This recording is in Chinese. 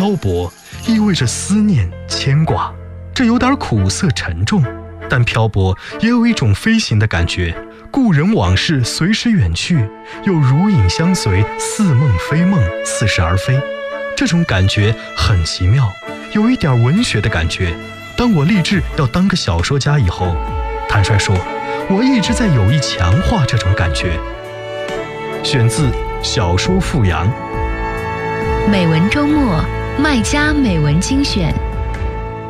漂泊意味着思念牵挂，这有点苦涩沉重，但漂泊也有一种飞行的感觉，故人往事随时远去，又如影相随，似梦非梦，似是而非。这种感觉很奇妙，有一点文学的感觉。当我立志要当个小说家以后，坦率说，我一直在有意强化这种感觉。选自小说《富阳》。 美文周末，麦家美文精选。